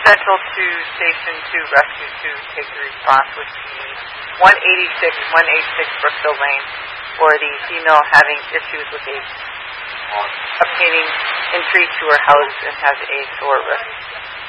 Central to Station 2, Rescue 2, take the response with the 186 Brookville Lane for the female having issues with obtaining entry to her house and has a sore wrist.